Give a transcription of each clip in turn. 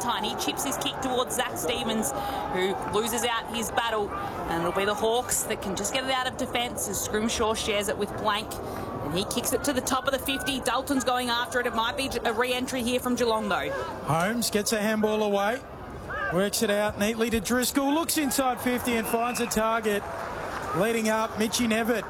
time. He chips his kick towards Zach Stevens, who loses out his battle. And it'll be the Hawks that can just get it out of defence as Scrimshaw shares it with Blank. And he kicks it to the top of the 50. Dalton's going after it. It might be a re-entry here from Geelong, though. Holmes gets a handball away. Works it out neatly to Driscoll. Looks inside 50 and finds a target. Leading up, Mitchy Nevitt.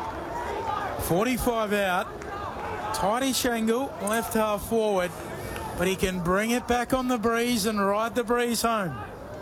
45 out. Tightish angle, left half forward. But he can bring it back on the breeze and ride the breeze home.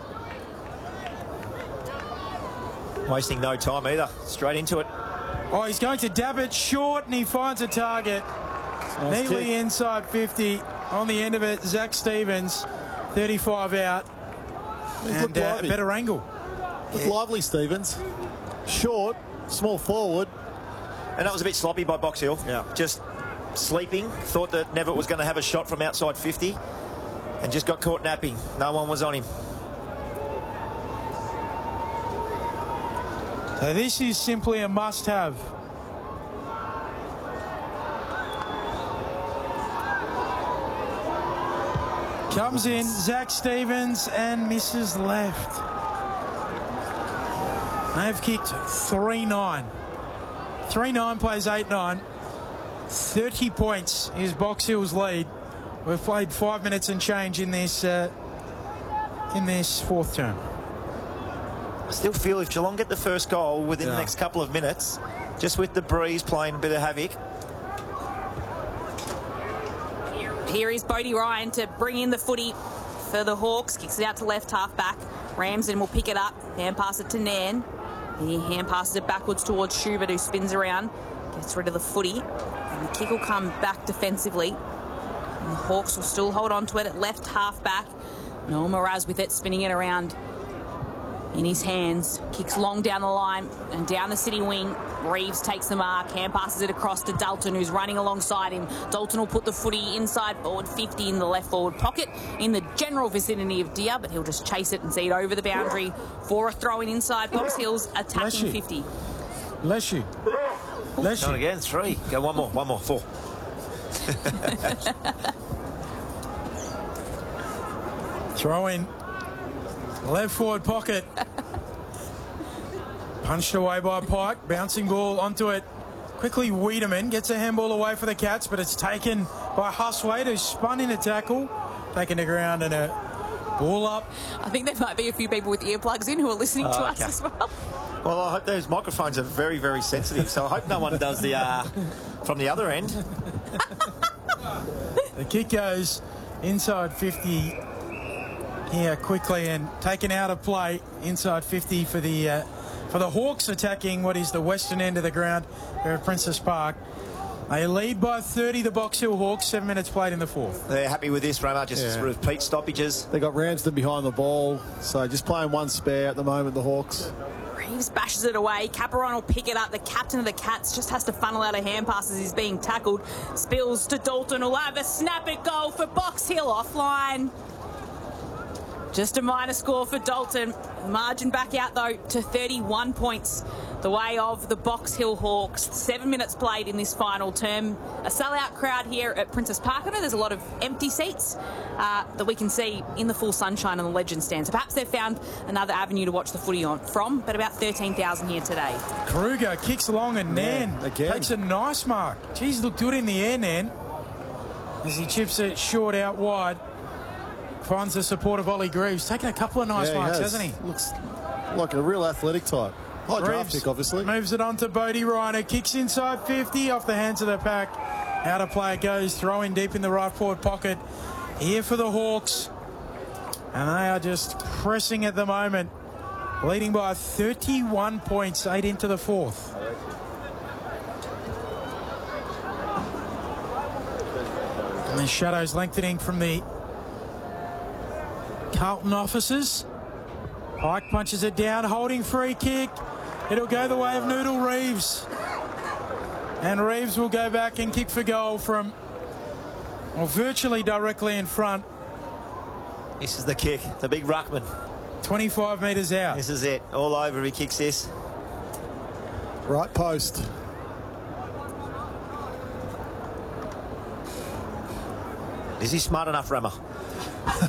Wasting no time either. Straight into it. Oh, he's going to dab it short and he finds a target. Nice neatly kick. Inside 50. On the end of it, Zach Stevens, 35 out. And a better angle. Looked lively, Stevens. Short, small forward. And that was a bit sloppy by Box Hill. Yeah. Just sleeping. Thought that Nevitt was going to have a shot from outside 50. And just got caught napping. No one was on him. So this is simply a must-have. Comes in, Zach Stevens, and misses left. They've kicked 3-9. 3-9 plays 8-9. 30 points is Box Hill's lead. We've played 5 minutes and change in this fourth term. I still feel if Geelong get the first goal within the next couple of minutes, just with the breeze playing a bit of havoc. Here is Bodie Ryan to bring in the footy for the Hawks. Kicks it out to left half back. Ramsden will pick it up. Hand pass it to Nairn. He hand passes it backwards towards Schubert, who spins around. Gets rid of the footy. And the kick will come back defensively. And the Hawks will still hold on to it at left half back. Noel Miraz with it, spinning it around in his hands. Kicks long down the line and down the city wing. Reeves takes the mark, hand passes it across to Dalton, who's running alongside him. Dalton will put the footy inside forward 50 in the left forward pocket in the general vicinity of Dia, but he'll just chase it and see it over the boundary for a throw in inside Box Hills attacking 50. Bless you. Bless you. Not again, 3. Go one more, 4. Throw in. Left forward pocket. Punched away by Pike. Bouncing ball onto it. Quickly Wiedemann gets a handball away for the Cats, but it's taken by Huswaite, who's spun in a tackle. Taken to ground and a ball up. I think there might be a few people with earplugs in who are listening to us as well. Well, I hope those microphones are very, very sensitive, so I hope no one does the from the other end. The kick goes inside 50 here quickly and taken out of play inside 50 for the Hawks, attacking what is the western end of the ground here at Princess Park. They lead by 30, the Box Hill Hawks, 7 minutes played in the fourth. They're happy with this, Rama, just repeat stoppages. They got Ramsden behind the ball, so just playing one spare at the moment, the Hawks. Reeves bashes it away. Caperon will pick it up. The captain of the Cats just has to funnel out a hand pass as he's being tackled. Spills to Dalton, who'll have a snap at goal for Box Hill offline. Just a minor score for Dalton. Margin back out, though, to 31 points, the way of the Box Hill Hawks. 7 minutes played in this final term. A sellout crowd here at Princess Park. I know there's a lot of empty seats that we can see in the full sunshine on the Legend stand. So perhaps they've found another avenue to watch the footy from, but about 13,000 here today. Kruger kicks along and Nairn takes a nice mark. Geez, looked good in the air, Nairn, as he chips it short out wide. Finds the support of Ollie Greaves. Taking a couple of nice marks, hasn't he? Looks like a real athletic type. High draft pick, obviously. Moves it on to Bodie Ryan, who kicks inside 50 off the hands of the pack. Out of play it goes, throwing deep in the right forward pocket. Here for the Hawks. And they are just pressing at the moment. Leading by 31 points, 8 into the fourth. And the shadows lengthening from the Carlton officers. Pike punches it down, holding free kick. It'll go the way of Noodle Reeves. And Reeves will go back and kick for goal from, well, virtually directly in front. This is the kick, the big ruckman. 25 metres out. This is it, all over, he kicks this. Right post. Is he smart enough, Rama?